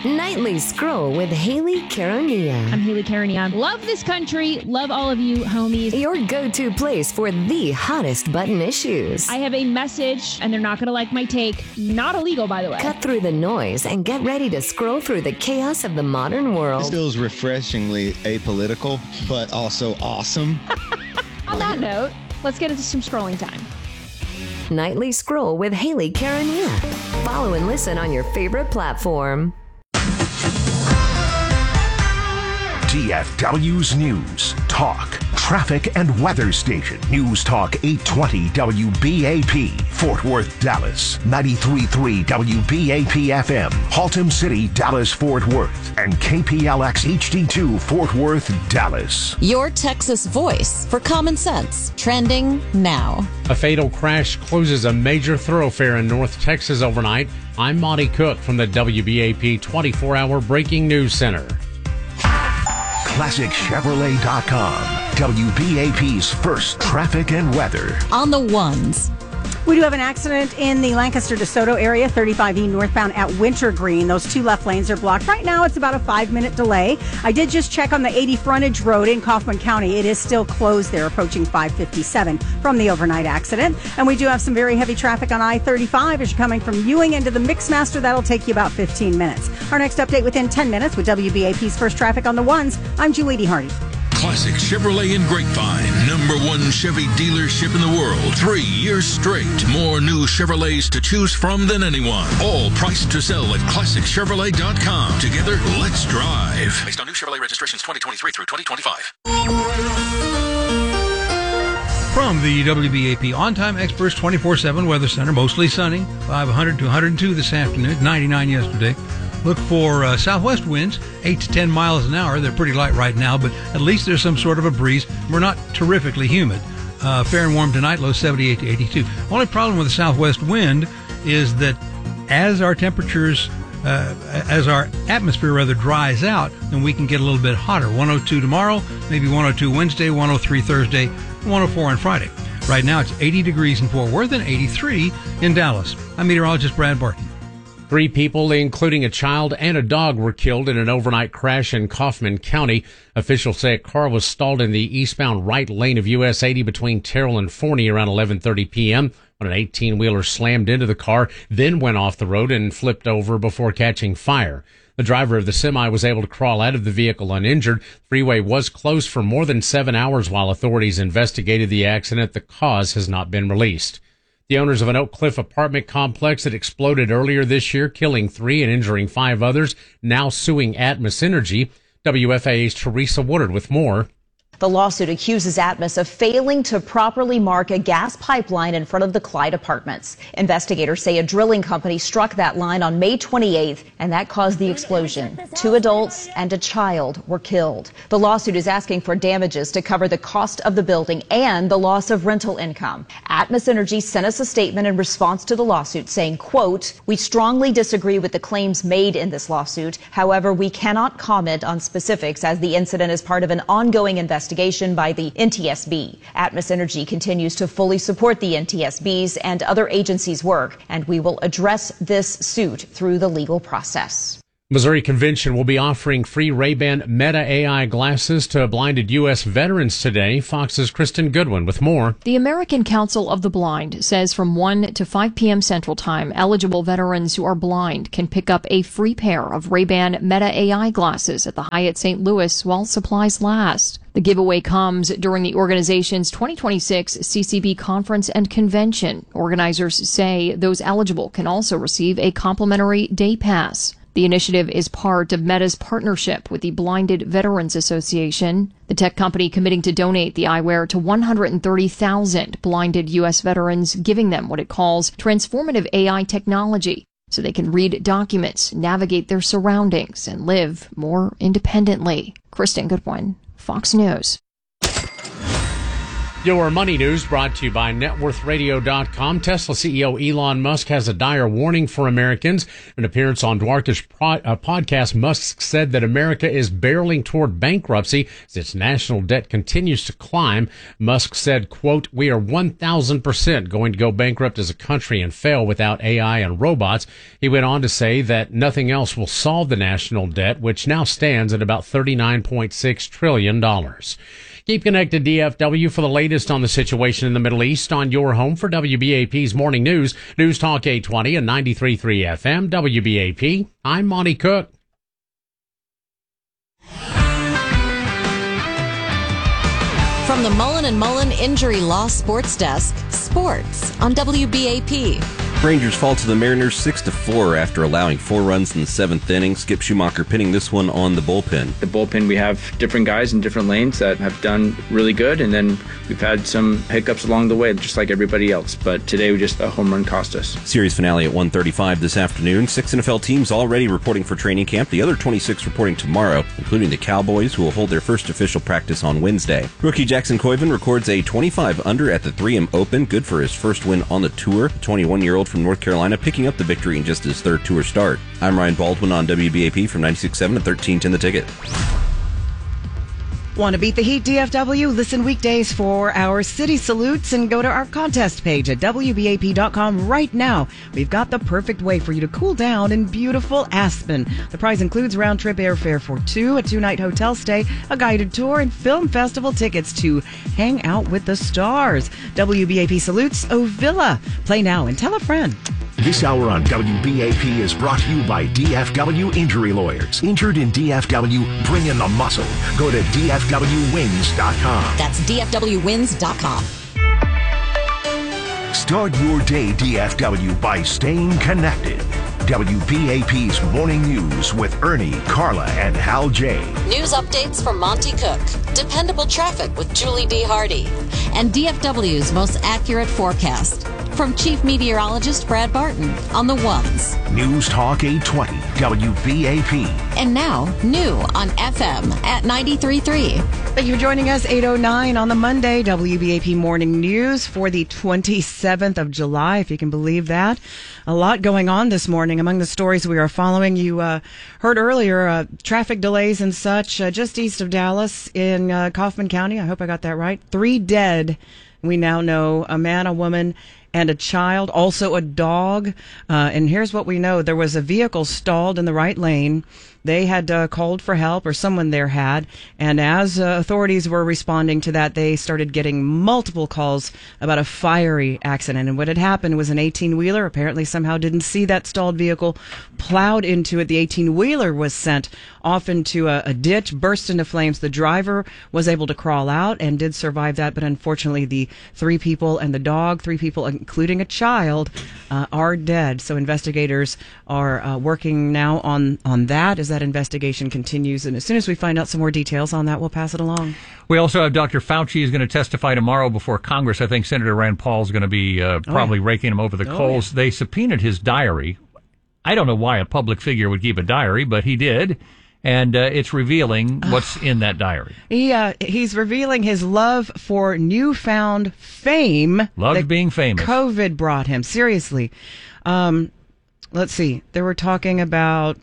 Nightly Scroll with Haley Caronia. I'm Haley Caronia. Love this country. Love all of you homies. Your go-to place for the hottest button issues. I have a message, and they're not going to like my take. Not illegal, by the way. Cut through the noise and get ready to scroll through the chaos of the modern world. This feels refreshingly apolitical, but also awesome. On that note, let's get into some scrolling time. Nightly Scroll with Haley Caronia. Follow and listen on your favorite platform. DFW's News, Talk, Traffic and Weather Station. News Talk 820 WBAP, Fort Worth, Dallas. 93.3 WBAP FM, Haltom City, Dallas, Fort Worth. And KPLX HD2, Fort Worth, Dallas. Your Texas voice for common sense. Trending now. A fatal crash closes a major thoroughfare in North Texas overnight. I'm Monty Cook from the WBAP 24-hour Breaking News Center. ClassicChevrolet.com, WBAP's first traffic and weather. On the ones. We do have an accident in the Lancaster DeSoto area, 35E northbound at Wintergreen. Those two left lanes are blocked. Right now, it's about a 5-minute delay. I did just check on the 80 frontage road in Kaufman County. It is still closed there, approaching 557 from the overnight accident. And we do have some very heavy traffic on I-35 as you're coming from Ewing into the Mixmaster. That'll take you about 15 minutes. Our next update within 10 minutes with WBAP's first traffic on the ones. I'm Julie Hardy. Classic Chevrolet in Grapevine, #1 Chevy dealership in the world. 3 years straight. More new Chevrolets to choose from than anyone. All priced to sell at ClassicChevrolet.com. Together, let's drive. Based on new Chevrolet registrations 2023 through 2025. From the WBAP On-Time Experts 24/7 Weather Center, mostly sunny, 500 to 102 this afternoon, 99 yesterday. Look for southwest winds, 8 to 10 miles an hour. They're pretty light right now, but at least there's some sort of a breeze. We're not terrifically humid. Fair and warm tonight, low 78 to 82. Only problem with the southwest wind is that as our temperatures, as our atmosphere dries out, then we can get a little bit hotter. 102 tomorrow, maybe 102 Wednesday, 103 Thursday, 104 on Friday. Right now it's 80 degrees in Fort Worth and 83 in Dallas. I'm meteorologist Brad Barton. 3 people, including a child and a dog, were killed in an overnight crash in Kaufman County. Officials say a car was stalled in the eastbound right lane of US 80 between Terrell and Forney around 11:30 p.m. when an 18-wheeler slammed into the car, then went off the road and flipped over before catching fire. The driver of the semi was able to crawl out of the vehicle uninjured. The freeway was closed for more than 7 hours while authorities investigated the accident. The cause has not been released. The owners of an Oak Cliff apartment complex that exploded earlier this year, killing 3 and injuring 5 others, now suing Atmos Energy. WFAA's Teresa Woodard with more. The lawsuit accuses Atmos of failing to properly mark a gas pipeline in front of the Clyde apartments. Investigators say a drilling company struck that line on May 28th, and that caused the explosion. 2 adults and a child were killed. The lawsuit is asking for damages to cover the cost of the building and the loss of rental income. Atmos Energy sent us a statement in response to the lawsuit saying, quote, "We strongly disagree with the claims made in this lawsuit. However, we cannot comment on specifics as the incident is part of an ongoing investigation by the NTSB. Atmos Energy continues to fully support the NTSB's and other agencies' work, and we will address this suit through the legal process." Missouri Convention will be offering free Ray-Ban Meta AI glasses to blinded U.S. veterans today. Fox's Kristen Goodwin with more. The American Council of the Blind says from 1 to 5 p.m. Central Time, eligible veterans who are blind can pick up a free pair of Ray-Ban Meta AI glasses at the Hyatt St. Louis while supplies last. The giveaway comes during the organization's 2026 CCB conference and convention. Organizers say those eligible can also receive a complimentary day pass. The initiative is part of Meta's partnership with the Blinded Veterans Association. The tech company committing to donate the eyewear to 130,000 blinded U.S. veterans, giving them what it calls transformative AI technology so they can read documents, navigate their surroundings, and live more independently. Kristen Goodwin, Fox News. Your money news brought to you by NetWorthRadio.com. Tesla CEO Elon Musk has a dire warning for Americans. In an appearance on Dwarkish podcast, Musk said that America is barreling toward bankruptcy as its national debt continues to climb. Musk said, quote, "We are 1,000% going to go bankrupt as a country and fail without AI and robots." He went on to say that nothing else will solve the national debt, which now stands at about $39.6 trillion. Keep connected, DFW, for the latest on the situation in the Middle East on your home for WBAP's Morning News. News Talk 820 and 93.3 FM, WBAP. I'm Monty Cook. From the Mullen & Mullen Injury Law Sports Desk, sports on WBAP. Rangers fall to the Mariners 6-4 after allowing 4 runs in the 7th inning. Skip Schumacher pinning this one on the bullpen. The bullpen, we have different guys in different lanes that have done really good, and then we've had some hiccups along the way, just like everybody else. But today, a home run cost us. Series finale at 1:35 this afternoon. 6 NFL teams already reporting for training camp. The other 26 reporting tomorrow, including the Cowboys, who will hold their first official practice on Wednesday. Rookie Jackson Koiven records a 25 under at the 3M Open, good for his first win on the tour. The 21-year-old from North Carolina picking up the victory in just his 3rd tour start. I'm Ryan Baldwin on WBAP from 96.7 and 1310 The Ticket. Want to beat the heat, DFW? Listen weekdays for our city salutes and go to our contest page at WBAP.com right now. We've got the perfect way for you to cool down in beautiful Aspen. The prize includes round-trip airfare for 2, a 2-night hotel stay, a guided tour, and film festival tickets to hang out with the stars. WBAP salutes Ovilla. Play now and tell a friend. This hour on WBAP is brought to you by DFW Injury Lawyers. Injured in DFW, bring in the muscle. Go to DFWWins.com. That's DFWWins.com. Start your day, DFW, by staying connected. WBAP's Morning News with Ernie, Carla, and Hal J. News updates from Monty Cook. Dependable traffic with Julie D. Hardy. And DFW's most accurate forecast. From Chief Meteorologist Brad Barton on the ones. News Talk 820, WBAP. And now, new on FM at 93.3. Thank you for joining us, 8:09 on the Monday, WBAP Morning News for the 27th of July, if you can believe that. A lot going on this morning. Among the stories we are following, you heard earlier, traffic delays and such just east of Dallas in Kaufman County. I hope I got that right. 3 dead. We now know a man, a woman, and a child, also a dog. And here's what we know. There was a vehicle stalled in the right lane. They had called for help, or someone there had. And as authorities were responding to that, they started getting multiple calls about a fiery accident. And what had happened was an 18-wheeler apparently somehow didn't see that stalled vehicle, plowed into it. The 18-wheeler was sent off into a ditch, burst into flames. The driver was able to crawl out and did survive that. But unfortunately, the 3 people and the dog, 3 people, including a child, are dead. So investigators are working now on that as that investigation continues. And as soon as we find out some more details on that, we'll pass it along. We also have Dr. Fauci is going to testify tomorrow before Congress. I think Senator Rand Paul is going to be probably raking him over the coals. Yeah. They subpoenaed his diary. I don't know why a public figure would keep a diary, but he did. And it's revealing what's in that diary. He's revealing his love for newfound fame. Loves being famous. COVID brought him. Seriously. Let's see. They were talking about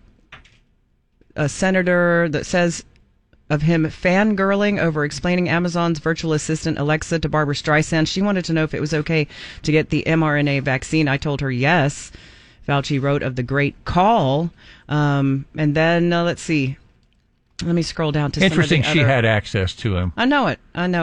a senator that says of him fangirling over explaining Amazon's virtual assistant Alexa to Barbara Streisand. She wanted to know if it was okay to get the mRNA vaccine. I told her yes. Fauci wrote of the great call. And then, let's see. Let me scroll down to Interesting some of the she had access to him. I know it.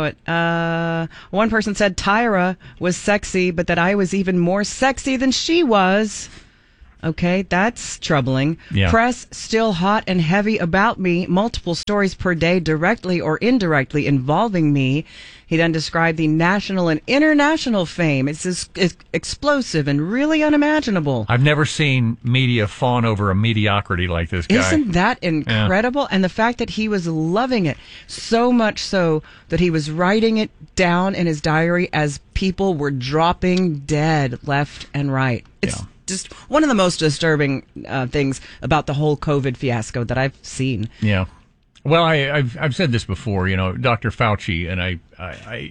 One person said Tyra was sexy, but that I was even more sexy than she was. Okay, that's troubling. Yeah. Press still hot and heavy about me. Multiple stories per day, directly or indirectly involving me. He then described the national and international fame. It's explosive and really unimaginable. I've never seen media fawn over a mediocrity like this guy. Isn't that incredible? Yeah. And the fact that he was loving it, so much so that he was writing it down in his diary as people were dropping dead left and right. It's just one of the most disturbing things about the whole COVID fiasco that I've seen. Yeah. Well, I've said this before, Dr. Fauci, and I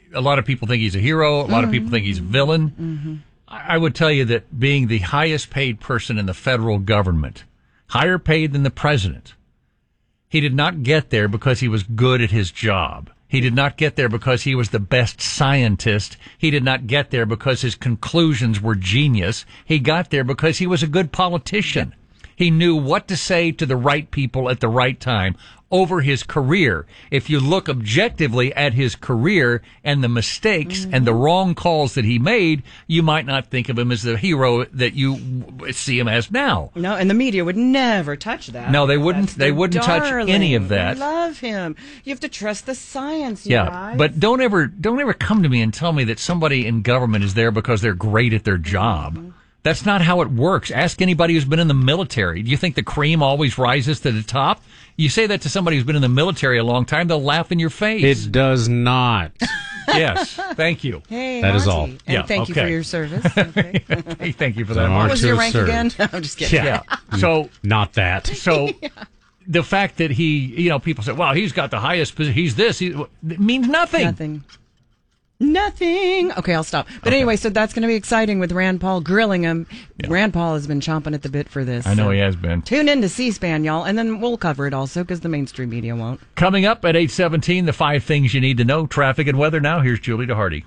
a lot of people think he's a hero. A lot of people think he's a villain. I would tell you that being the highest paid person in the federal government, higher paid than the president, he did not get there because he was good at his job. He did not get there because he was the best scientist. He did not get there because his conclusions were genius. He got there because he was a good politician. He knew what to say to the right people at the right time over his career. If you look objectively at his career and the mistakes and the wrong calls that he made, you might not think of him as the hero that you see him as now. No, and the media would never touch that. No, they wouldn't. They wouldn't touch any of that. I love him. You have to trust the science, you guys. But don't ever come to me and tell me that somebody in government is there because they're great at their job. That's not how it works. Ask anybody who's been in the military. Do you think the cream always rises to the top? You say that to somebody who's been in the military a long time, they'll laugh in your face. It does not. Yes. Thank you. Hey, that is all. And thank you for your service. Okay. Hey, thank you for that. What was your rank again? I'm just kidding. Yeah. So not that. So the fact that he, people say, "Wow, he's got the highest position. He's this." It means nothing. Nothing. Okay, I'll stop. But anyway, so that's going to be exciting with Rand Paul grilling him. Yeah. Rand Paul has been chomping at the bit for this. I know he has been. Tune in to C-SPAN, y'all, and then we'll cover it also because the mainstream media won't. Coming up at 8:17, the 5 things you need to know. Traffic and weather now. Here's Julie DeHardy.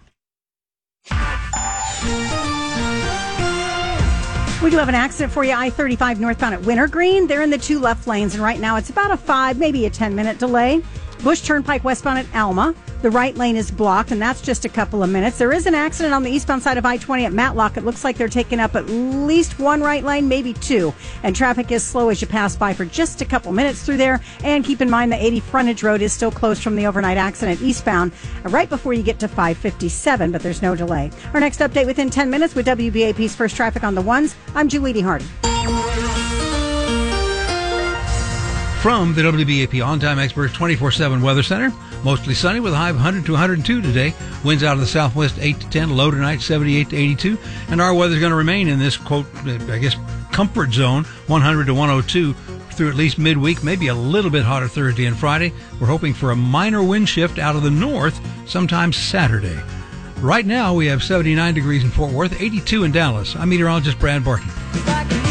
We do have an accident for you, I-35 northbound at Wintergreen. They're in the 2 left lanes, and right now it's about a 5, maybe a 10-minute delay. Bush Turnpike westbound at Alma. The right lane is blocked, and that's just a couple of minutes. There is an accident on the eastbound side of I-20 at Matlock. It looks like they're taking up at least 1 right lane, maybe 2. And traffic is slow as you pass by for just a couple minutes through there. And keep in mind the 80 frontage road is still closed from the overnight accident eastbound right before you get to 557, but there's no delay. Our next update within 10 minutes with WBAP's First Traffic on the Ones. I'm Julie DeHardy. From the WBAP On-Time Experts 24/7 Weather Center, mostly sunny with a high of 100 to 102 today. Winds out of the southwest 8 to 10, low tonight 78 to 82. And our weather's going to remain in this, quote, comfort zone, 100 to 102 through at least midweek, maybe a little bit hotter Thursday and Friday. We're hoping for a minor wind shift out of the north sometime Saturday. Right now, we have 79 degrees in Fort Worth, 82 in Dallas. I'm meteorologist Brad Barton.